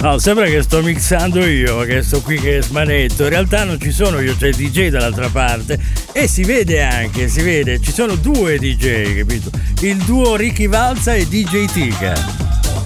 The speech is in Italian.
No, sembra che sto mixando io, che sto qui che smanetto. In realtà non ci sono io, c'è il DJ dall'altra parte. E si vede anche, ci sono due DJ, capito? Il duo Ricky Valza e DJ Tika.